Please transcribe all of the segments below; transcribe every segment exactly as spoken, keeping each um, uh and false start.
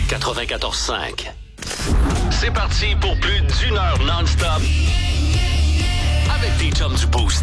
quatre-vingt-quatorze cinq. C'est parti pour plus d'une heure non-stop avec tes chums du Boost.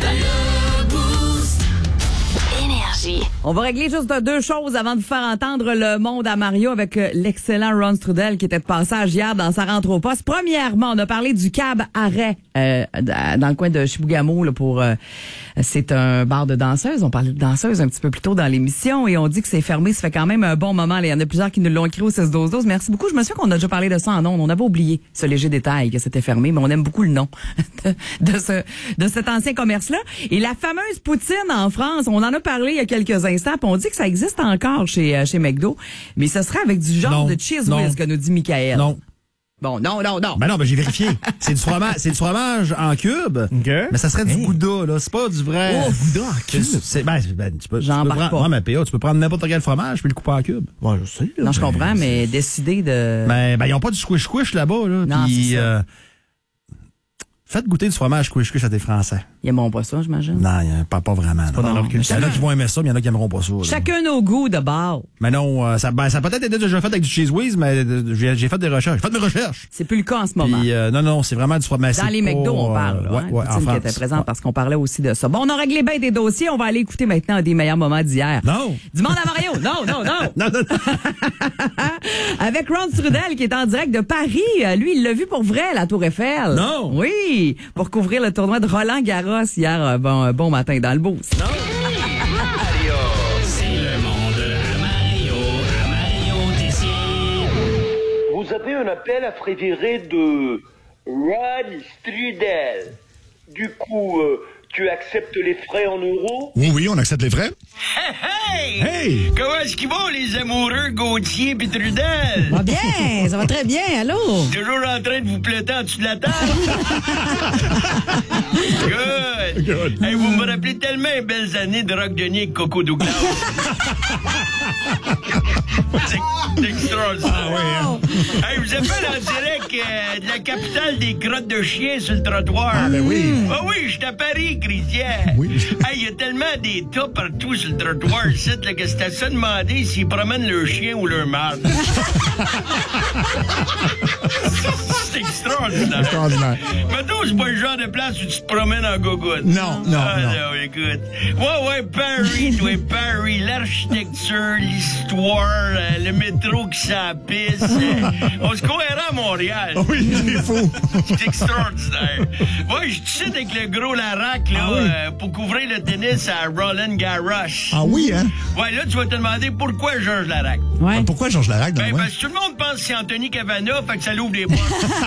Énergie. On va régler juste deux choses avant de vous faire entendre le monde à Mario avec l'excellent Ron Strudel qui était de passage hier dans sa rentre au poste. Premièrement, on a parlé du cab arrêt euh, dans le coin de Chibougamau là, pour euh, c'est un bar de danseuses. On parlait de danseuses un petit peu plus tôt dans l'émission et on dit que c'est fermé. Ça fait quand même un bon moment. Là. Il y en a plusieurs qui nous l'ont écrit au six douze douze. Merci beaucoup. Je me souviens qu'on a déjà parlé de ça en ondes. On avait oublié ce léger détail que c'était fermé, mais on aime beaucoup le nom de, de ce de cet ancien commerce-là. Et la fameuse poutine en France, on en a parlé il y a quelques instants, puis on dit que ça existe encore chez chez McDo, mais ce serait avec du genre non, de cheese non. whiz que nous dit Michael. Non. Bon, non, non, non. Ben non, ben j'ai vérifié. C'est du fromage, c'est du fromage en cube. Okay. Mais ça serait du Hey. Gouda, là. C'est pas du vrai. Oh, Gouda en cube. C'est, c'est, ben, ben, tu peux, tu peux J'embarque prendre, pas. ouais, mais P A, tu peux prendre n'importe quel fromage puis le couper en cube. Ouais, je sais. Là, Non, je ben, comprends, mais décider de... Ben, ben, ils ont pas du squish-squish là-bas, là. Non, Puis, c'est ça. euh, faites goûter du fromage squish-squish à des Français. Ils aiment pas ça, j'imagine. Non, y a pas, pas vraiment. pas dans leur Il y culture. en a qui vont aimer ça, mais il y en a qui aimeront pas ça. là. Chacun nos goûts de bord. Mais non, euh, ça, ben, ça a peut-être été déjà fait avec du cheese whiz, mais euh, j'ai, j'ai fait des recherches. J'ai fait mes recherches. C'est plus le cas en ce moment. Puis, euh, non, non, c'est vraiment du fromage. Dans les McDo, on parle. Là, Ouais, hein, ouais, Poutine en qui France. était présente Ouais. parce qu'on parlait aussi de ça. Bon, on a réglé bien des dossiers. On va aller écouter maintenant un des meilleurs moments d'hier. Non. Du monde à Mario. Non, non, non. Non, non, non. Avec Ron Strudel qui est en direct de Paris. Euh, Lui, il l'a vu pour vrai, la Tour Eiffel. Non. Oui, pour couvrir le tournoi de Roland Garros hier. euh, Bon, un bon matin dans le boost. C'est le monde à Mario, à Mario décide. Vous avez un appel à préférer de Ron Strudel. Du coup, euh, tu acceptes les frais en euros? Oui, oui, on accepte les frais. Hey! Hey! Comment est-ce qu'ils vont, les amoureux Gauthier pis Trudel? Va bien, ça va très bien. Allô? Toujours en train de vous pléter en dessous de la table? Good! Good. Hey, vous me rappelez tellement les belles années de Rock Denis et Coco Douglas. C'est c'est extraordinaire. Ah oui, hein? Hey, vous appelle en direct euh, de la capitale des crottes de chiens sur le trottoir. Ah, ben oui. Ah oui, je suis à Paris, Christian. Oui. Hey, il y a tellement des tas partout sur le trottoir ici là, que c'est à ça demander s'ils promènent leur chien ou leur marde. C'est extraordinaire. Extraordinaire. Mettons, c'est pas le genre de place où tu te promènes en gogoune. Non, non, ah, non. écoute. Ouais, ouais, Paris, ouais, Paris. L'architecture, l'histoire, euh, le métro qui s'empisse. Euh, on se croirait à Montréal. Ah oui, c'est fou. C'est extraordinaire. Ouais, je suis avec le gros Larac, là, Ah oui. euh, pour couvrir le tennis à Roland Garros. Ah oui, hein? Ouais, là, tu vas te demander pourquoi Georges Larac. Ouais. Pourquoi Georges Larac dans Ben, le coin? parce que tout le monde pense que c'est Anthony Cavana, fait que ça l'ouvre des portes.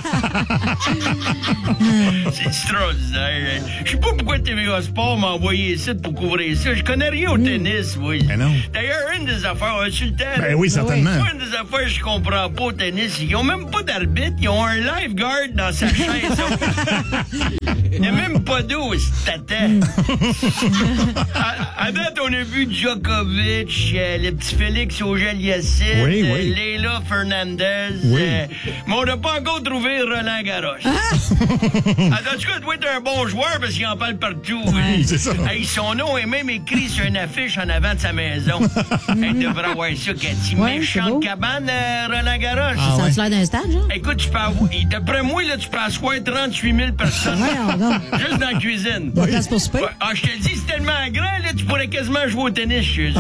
C'est extraordinaire. Je sais pas pourquoi T V A Sport m'a envoyé ça pour couvrir ça. Je connais rien au tennis, oui. Ben non. D'ailleurs, une des affaires, on a su le temps. Ben oui, certainement. Moi, une des affaires que je comprends pas au tennis, ils ont même pas d'arbitre, ils ont un lifeguard dans sa chaise. Il n'y a même pas d'eau, c'est tata. à, à date, on a vu Djokovic, euh, le petit Félix Auger-Aliassime, Oui, euh, oui. Leila Fernandez. Oui. euh, mais on n'a pas encore trouvé Roland Garros. En tout cas, il doit être un bon joueur parce qu'il en parle partout. Oui, c'est ça. Hey, son nom est même écrit sur une affiche en avant de sa maison. Elle devrait avoir ça, Cathy. Ouais, c'est beau. Méchante cabane, euh, Roland Garros. Ah Ça ouais. a l'air d'un stade, genre? Écoute, tu peux avoir... D'après moi, là, tu peux asseoir trente-huit mille personnes. Juste dans la cuisine. La place pour souper? Ouais. Ah, je te le dis, c'est tellement grand, là, tu pourrais quasiment jouer au tennis chez eux.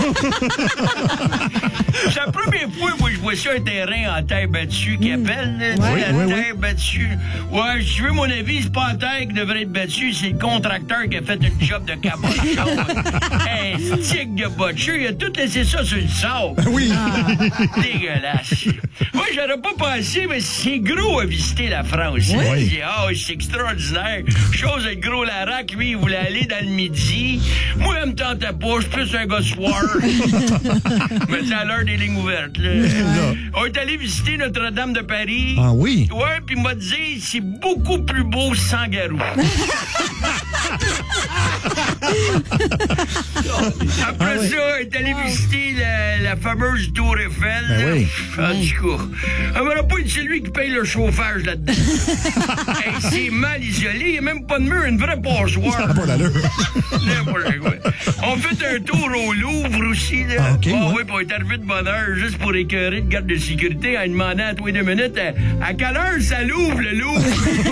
C'est la première fois, moi, je vois ça, un terrain en terre battue qui appelle, là, tu sais, Oui, la oui, terre battue. Ouais, si tu veux mon avis, c'est pas la terre qui devrait être battue, c'est le contracteur qui a fait une job de cabochon. Un stick de botcheux, il a tout laissé ça sur le sable. Oui. Dégueulasse. Moi, j'aurais pas pensé, mais c'est gros à visiter la France. Oui. Je dis, ah, c'est extraordinaire. Chose avec gros Larac, lui, il voulait aller dans le midi. Moi, elle me tentait pas, je suis plus un gars soir. Mais c'est à l'heure des lignes ouvertes, là. On est allé visiter Notre-Dame de Paris. Ah oui? Ouais, puis il m'a dit, c'est beaucoup plus beau sans garou. Après ça, elle est allée visiter la, la fameuse Tour Eiffel. Ben oui. En tout cas, elle m'aurait pas dit c'est lui qui paye le chauffage là-dedans. Hey, c'est mal isolé, il n'y a même pas de mur, une vraie passoire. Ça n'a pas d'allure. N'importe quoi. On fait un tour au Louvre aussi, là. Ah, OK, Ah ouais. oui, pour être arrivé de bonne heure, juste pour écœurer le garde de sécurité en demandant à tous les deux minutes à, à quelle heure ça l'ouvre, le Louvre?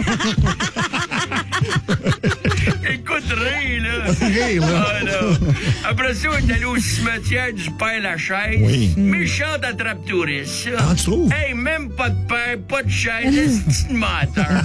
Écoute, rien, là. Rire, là. Ah, non. Après ça, on est allé au cimetière du Père Lachaise. Oui. Méchante attrape touriste, ça. Ah, tu trouves? Hey, même pas de père, pas de chaise, c'est une menteur.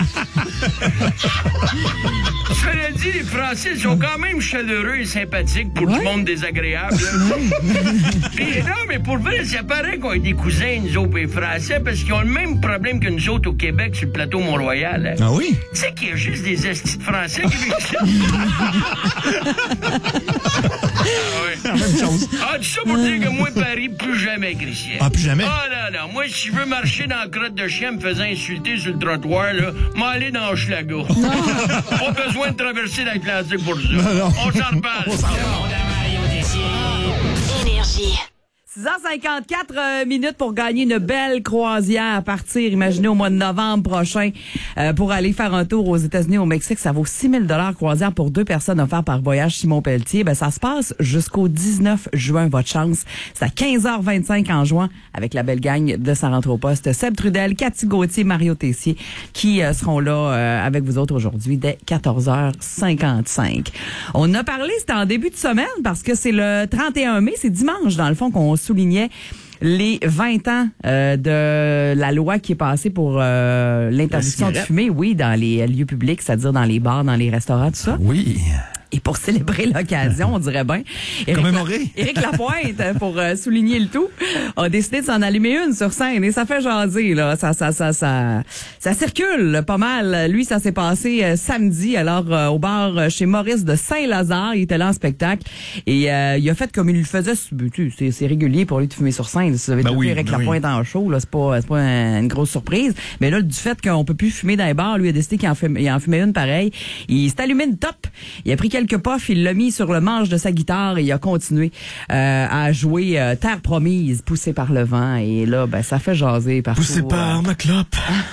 Cela dit, les Français sont quand même chaleureux et sympathiques pour Ouais. du monde désagréable. Puis, non, mais pour vrai, ça paraît qu'on est des cousins, nous autres, les Français, parce qu'ils ont le même problème que nous autres au Québec sur le plateau Mont-Royal. hein. Ah oui? Tu sais qu'il y a juste des estis de Français qui vivent ici. Ah, ouais. La même chose. Ah, tout ça pour dire que moi, Paris, plus jamais, Christian. Ah, plus jamais? Ah, non, non. Moi, si je veux marcher dans la crotte de chien me faisant insulter sur le trottoir, là, m'aller dans Hochelaga. Pas besoin de traverser l'Atlantique pour ça. non. On s'en reparle. Énergie. six heures cinquante-quatre euh, minutes pour gagner une belle croisière à partir, imaginez, au mois de novembre prochain euh, pour aller faire un tour aux États-Unis, au Mexique. Ça vaut six mille dollars croisière pour deux personnes offertes par Voyage Simon Pelletier. Ben, ça se passe jusqu'au dix-neuf juin, votre chance. C'est à quinze heures vingt-cinq en juin avec la belle gang de Ça rentre au poste. Seb Trudel, Cathy Gauthier, Mario Tessier qui euh, seront là euh, avec vous autres aujourd'hui dès quatorze heures cinquante-cinq. On a parlé, c'était en début de semaine parce que c'est le trente et un mai, c'est dimanche dans le fond qu'on soulignait les vingt ans euh, de la loi qui est passée pour euh, l'interdiction de cigarette. fumer, oui, dans les lieux publics, c'est-à-dire dans les bars, dans les restaurants, tout ça. Oui. Et pour célébrer l'occasion, on dirait bien. Éric Commémorer. La- Éric Lapointe, pour euh, souligner le tout, a décidé de s'en allumer une sur scène et ça fait jaser, là. Ça, ça, ça, ça, ça circule pas mal. Lui, ça s'est passé euh, samedi, alors euh, au bar euh, chez Maurice de Saint-Lazare. Il était là en spectacle et euh, il a fait comme il le faisait. Tu sais, C'est, c'est régulier pour lui de fumer sur scène. Si vous avez Ben trouvé oui, Éric ben Lapointe en show, là, c'est pas, c'est pas un- une grosse surprise. Mais là, du fait qu'on peut plus fumer dans les bars, lui a décidé qu'il en, fume- il en fumait une pareille. Il s'est allumé une top. Il a pris quelques puffs, il l'a mis sur le manche de sa guitare et il a continué euh, à jouer euh, Terre promise, poussé par le vent. Et là, ben, ça fait jaser partout. Poussé par ma clope.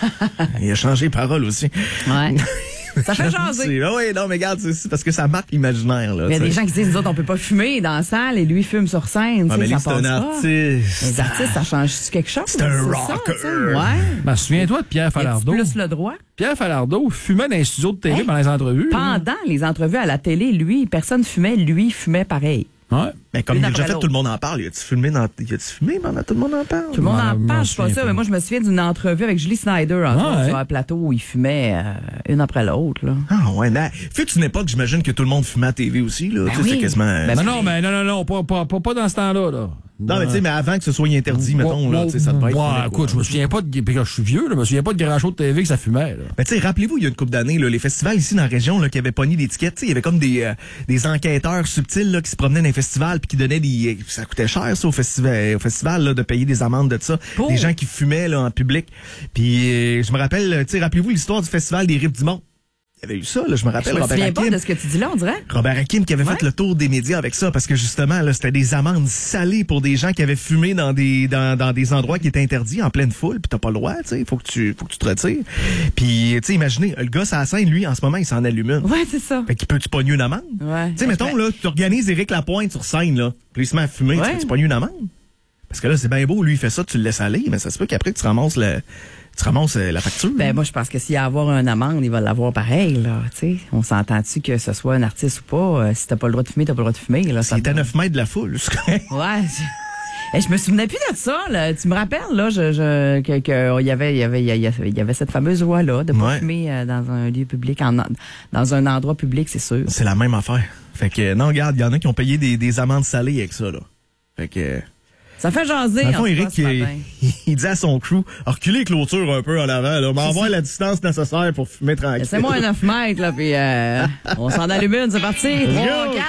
Il a changé les paroles aussi. Ouais. Ça fait jaser. C'est- Ah oui, non, mais regarde, c'est c'est parce que ça marque l'imaginaire, là. Il y a tu des sais. gens qui disent, nous autres, on peut pas fumer dans la salle et lui fume sur scène. Ah, tu mais sais, lui, ça c'est un passe pas. artiste. Les artistes, ça change-tu quelque chose? C'est un ça, rocker. tu sais? Ouais. Ben, souviens-toi de Pierre Y a-tu Falardeau. plus le droit? Pierre Falardeau fumait dans les studios de télé Hein? pendant les entrevues. là. Pendant les entrevues à la télé, lui, personne fumait, lui fumait pareil. Ouais. Mais comme Une il a déjà après fait, l'autre. tout le monde en parle. Y a-tu fumé dans... Y a-tu fumé pendant tout le monde en parle? Tout le monde Ouais, en je m'en parle, je sais pas souviens ça, pas. mais moi, je me souviens d'une entrevue avec Julie Snyder, en Ah, ouais. sur un plateau où il fumait euh, une après l'autre, là. Ah ouais, mais fut une époque, j'imagine que tout le monde fumait à T V aussi, là. Ben tu sais, oui. c'est quasiment... Ben, Non, non, mais non, non, non, pas, pas, pas, pas dans ce temps-là, là. non, mais tu sais, mais avant que ce soit interdit, mettons, là, tu sais, ça devait être... Ouais, quoi. écoute, je me souviens pas de. Puis là, je suis vieux, là, je me souviens pas de grand show de T V que ça fumait, là. Mais tu sais, rappelez-vous, il y a une couple d'années, là, les festivals ici dans la région là, qui avaient pogné des tickets, tu sais, il y avait comme des, euh, des enquêteurs subtils là, qui se promenaient dans les festivals puis qui donnaient des... Ça coûtait cher, ça, au festival, au festival là, de payer des amendes de ça. Oh. Des gens qui fumaient là, en public. Puis euh, je me rappelle, tu sais, rappelez-vous l'histoire du festival des Rives du Monde. Il y avait eu ça, là, je me Je rappelle, me Robert souviens pas Hakim. de ce que tu dis là, on dirait. Robert Hakim qui avait Ouais. fait le tour des médias avec ça parce que justement là c'était des amendes salées pour des gens qui avaient fumé dans des dans, dans des endroits qui étaient interdits en pleine foule puis t'as pas le droit, tu sais, faut que tu faut que tu te retires. Puis tu sais imaginez le gars sur la scène lui en ce moment il s'en allume une. Ouais, c'est ça. Fait qu'il peut tu pogner une amende. Ouais. Tu sais mettons là tu organises Éric Lapointe sur scène là, puis il se met à fumer, Ouais. tu, tu pognes une amende. Parce que là c'est bien beau lui il fait ça, tu le laisses aller, mais ça se peut qu'après tu ramasses le tu ramasses euh, la facture. Ben, moi, je pense que s'il y a à avoir une amende, il va l'avoir pareil, là, tu sais. On s'entend-tu que ce soit un artiste ou pas? Euh, si t'as pas le droit de fumer, t'as pas le droit de fumer, là. ça il est à te- neuf mètres de la foule, c'est correct. Ouais. je- Et je me souvenais plus de ça, là. Tu me rappelles, là, je, je, que, que, il y avait, il y avait, il y avait, il y avait cette fameuse loi-là de pas Ouais. fumer euh, dans un lieu public, en, dans un endroit public, c'est sûr. C'est la même affaire. Fait que non, regarde, il y en a qui ont payé des, des amendes salées avec ça là. Fait que Ça fait jaser, dans le en fond, tout cas, Éric, ce il, matin. il dit à son crew, reculez les clôtures un peu en avant, là, m'envoie la distance nécessaire pour fumer tranquille. Laissez-moi un neuf mètres, là, puis euh, on s'en allume une, c'est parti. trois, go.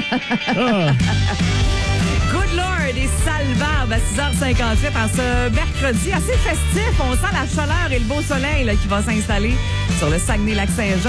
quatre. Good Lord et Salvab à six heures cinquante-huit en ce mercredi assez festif. On sent la chaleur et le beau soleil là, qui va s'installer sur le Saguenay-Lac-Saint-Jean.